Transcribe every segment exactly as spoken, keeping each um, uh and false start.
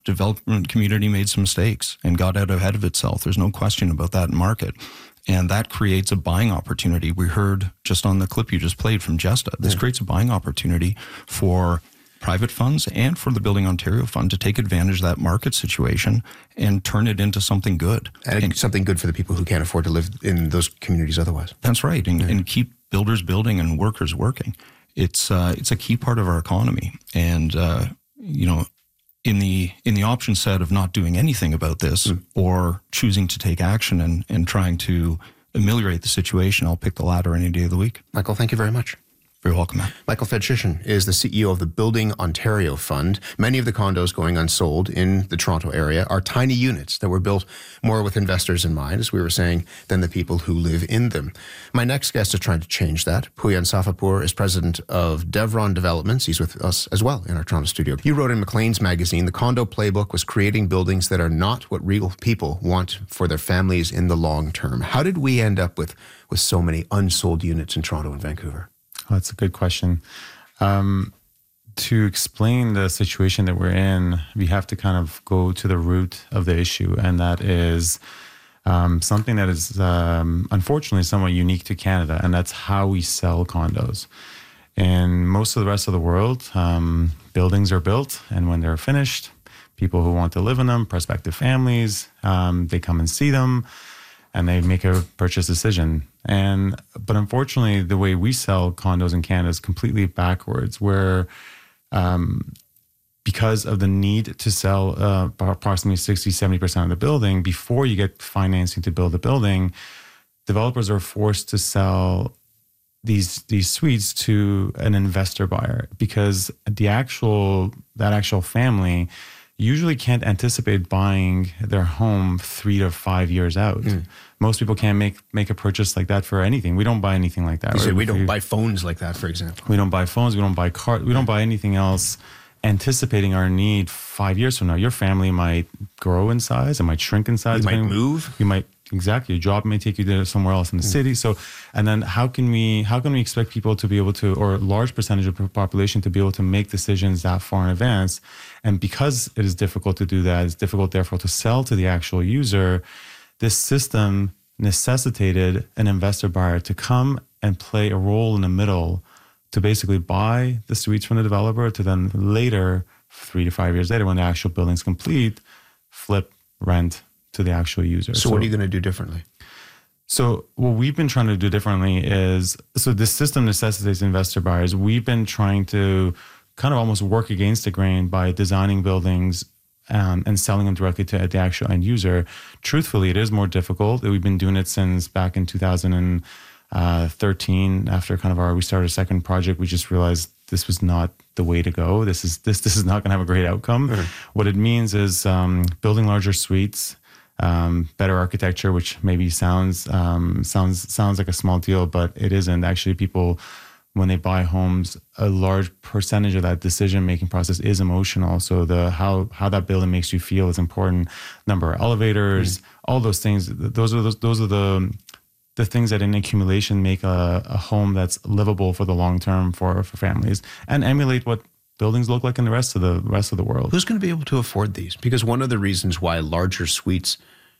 development community made some mistakes and got out ahead of itself. There's no question about that market. And that creates a buying opportunity. We heard just on the clip you just played from Jesta, this yeah. creates a buying opportunity for private funds and for the Building Ontario Fund to take advantage of that market situation and turn it into something good. And, and something good for the people who can't afford to live in those communities otherwise. That's right. And, yeah. and keep builders building and workers working. It's uh, it's a key part of our economy. And, uh, you know, in the in the option set of not doing anything about this mm. or choosing to take action and, and trying to ameliorate the situation, I'll pick the latter any day of the week. Michael, thank you very much. Very welcome, Matt. Michael Fedshishin is the C E O of the Building Ontario Fund. Many of the condos going unsold in the Toronto area are tiny units that were built more with investors in mind, as we were saying, than the people who live in them. My next guest is trying to change that. Puyan Safapur is president of Devron Developments. He's with us as well in our Toronto studio. You wrote in Maclean's magazine, the condo playbook was creating buildings that are not what real people want for their families in the long term. How did we end up with, with so many unsold units in Toronto and Vancouver? Oh, that's a good question. Um, to explain the situation that we're in, we have to kind of go to the root of the issue, and that is um, something that is um, unfortunately somewhat unique to Canada, and that's how we sell condos. In most of the rest of the world, um, buildings are built, and when they're finished, people who want to live in them, prospective families, um, they come and see them, and they make a purchase decision. And but unfortunately, the way we sell condos in Canada is completely backwards, where um, because of the need to sell uh, approximately sixty, seventy percent of the building before you get financing to build the building, developers are forced to sell these these suites to an investor buyer, because the actual that actual family usually can't anticipate buying their home three to five years out. Mm. Most people can't make make a purchase like that for anything. We don't buy anything like that. You right? said we don't we, buy phones like that, for example. We don't buy phones. We don't buy cars. We don't buy anything else anticipating our need five years from now. Your family might grow in size. It might shrink in size. You might move. You might, exactly. Your job may take you to somewhere else in the mm. city. So, and then how can we how can we expect people to be able to, or a large percentage of the population to be able to make decisions that far in advance? And because it is difficult to do that, it's difficult, therefore, to sell to the actual user. This system necessitated an investor buyer to come and play a role in the middle to basically buy the suites from the developer, to then later, three to five years later, when the actual building's complete, flip, rent to the actual user. So, so what are you going to do differently? So what we've been trying to do differently is, so this system necessitates investor buyers. We've been trying to kind of almost work against the grain by designing buildings Um, and selling them directly to the actual end user. Truthfully, it is more difficult. We've been doing it since back in two thousand thirteen. After kind of our, we started a second project, we just realized this was not the way to go. This is this this is not going to have a great outcome. Mm-hmm. What it means is um, building larger suites, um, better architecture, which maybe sounds um, sounds sounds like a small deal, but it isn't. Actually, people, when they buy homes, a large percentage of that decision-making process is emotional. So the how how that building makes you feel is important. Number of elevators, mm. all those things. Those are those, those are the the things that in accumulation make a, a home that's livable for the long term for, for families, and emulate what buildings look like in the rest of the rest of the world. Who's going to be able to afford these? Because one of the reasons why larger suites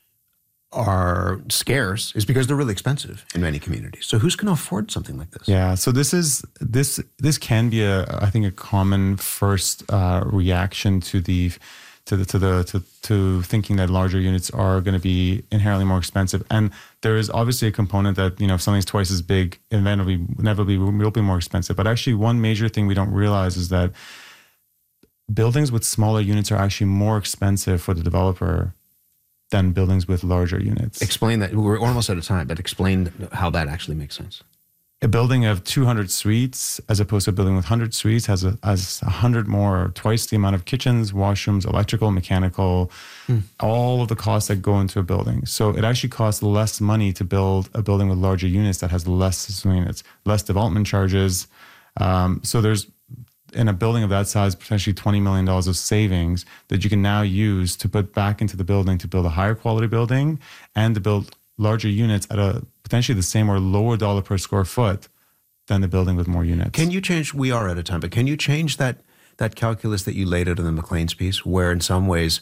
are scarce is because they're really expensive in many communities. So who's going to afford something like this? Yeah, so this is this this can be a I think a common first uh, reaction to the to the to the to, to thinking that larger units are going to be inherently more expensive. And there is obviously a component that, you know, if something's twice as big, inevitably inevitably will be more expensive. But actually, one major thing we don't realize is that buildings with smaller units are actually more expensive for the developer than buildings with larger units. Explain that. We're almost out of time, but explain how that actually makes sense. A building of two hundred suites, as opposed to a building with one hundred suites, has a, has one hundred more, twice the amount of kitchens, washrooms, electrical, mechanical, hmm. all of the costs that go into a building. So it actually costs less money to build a building with larger units that has less units, less development charges. Um, so there's, in a building of that size, potentially twenty million dollars of savings that you can now use to put back into the building to build a higher quality building and to build larger units at a potentially the same or lower dollar per square foot than the building with more units. Can you change, we are at a time, but can you change that that calculus that you laid out in the Maclean's piece, where in some ways